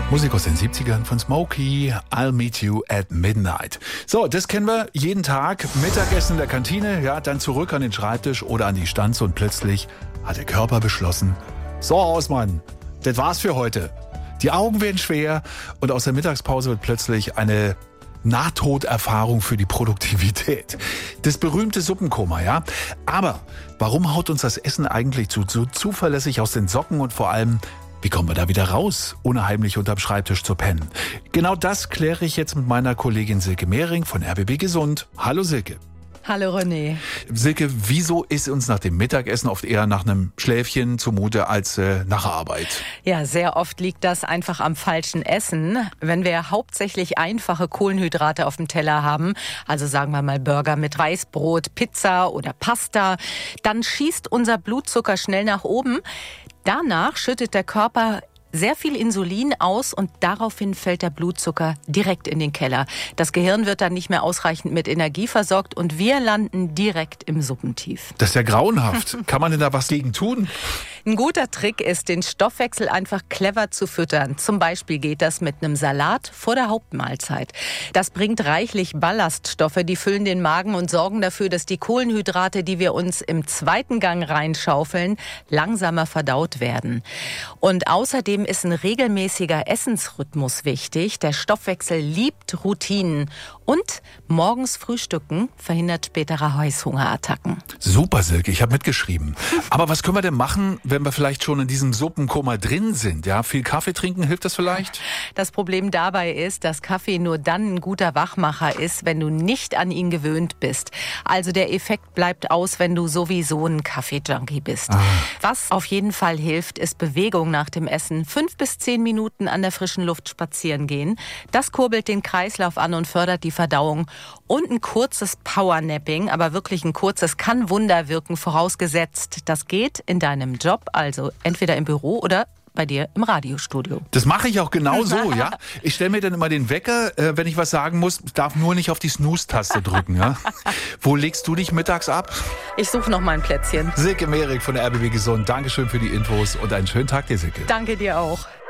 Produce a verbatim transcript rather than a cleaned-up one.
Musik aus den siebzigern von Smokey, I'll Meet You at Midnight. So, das kennen wir jeden Tag. Mittagessen in der Kantine, ja, dann zurück an den Schreibtisch oder an die Stanze und plötzlich hat der Körper beschlossen, so Hausmann, das war's für heute. Die Augen werden schwer und aus der Mittagspause wird plötzlich eine Nahtoderfahrung für die Produktivität. Das berühmte Suppenkoma, ja. Aber warum haut uns das Essen eigentlich so, so zuverlässig aus den Socken und vor allem, wie kommen wir da wieder raus, ohne heimlich unterm Schreibtisch zu pennen? Genau das kläre ich jetzt mit meiner Kollegin Silke Mehring von R B B Gesund. Hallo Silke. Hallo René. Silke, wieso ist uns nach dem Mittagessen oft eher nach einem Schläfchen zumute als äh, nach der Arbeit? Ja, sehr oft liegt das einfach am falschen Essen. Wenn wir hauptsächlich einfache Kohlenhydrate auf dem Teller haben, also sagen wir mal Burger mit Weißbrot, Pizza oder Pasta, dann schießt unser Blutzucker schnell nach oben. Danach schüttet der Körper sehr viel Insulin aus und daraufhin fällt der Blutzucker direkt in den Keller. Das Gehirn wird dann nicht mehr ausreichend mit Energie versorgt und wir landen direkt im Suppentief. Das ist ja grauenhaft. Kann man denn da was gegen tun? Ein guter Trick ist, den Stoffwechsel einfach clever zu füttern. Zum Beispiel geht das mit einem Salat vor der Hauptmahlzeit. Das bringt reichlich Ballaststoffe, die füllen den Magen und sorgen dafür, dass die Kohlenhydrate, die wir uns im zweiten Gang reinschaufeln, langsamer verdaut werden. Und außerdem ist ein regelmäßiger Essensrhythmus wichtig. Der Stoffwechsel liebt Routinen. Und morgens Frühstücken verhindert spätere Heißhungerattacken. Super, Silke, ich habe mitgeschrieben. Aber was können wir denn machen, wenn wir vielleicht schon in diesem Suppenkoma drin sind? Ja, viel Kaffee trinken, hilft das vielleicht? Das Problem dabei ist, dass Kaffee nur dann ein guter Wachmacher ist, wenn du nicht an ihn gewöhnt bist. Also der Effekt bleibt aus, wenn du sowieso ein Kaffee-Junkie bist. Ah. Was auf jeden Fall hilft, ist Bewegung nach dem Essen. Fünf bis zehn Minuten an der frischen Luft spazieren gehen. Das kurbelt den Kreislauf an und fördert die Verdauung. Und ein kurzes Powernapping, aber wirklich ein kurzes, kann Wunder wirken, vorausgesetzt. Das geht in deinem Job, also entweder im Büro oder bei dir im Radiostudio. Das mache ich auch genau so, ja. Ich stelle mir dann immer den Wecker, äh, wenn ich was sagen muss, darf nur nicht auf die Snooze-Taste drücken, ja. Wo legst du dich mittags ab? Ich suche noch mal ein Plätzchen. Silke Mehring von der R B B Gesund. Dankeschön für die Infos und einen schönen Tag dir, Silke. Danke dir auch.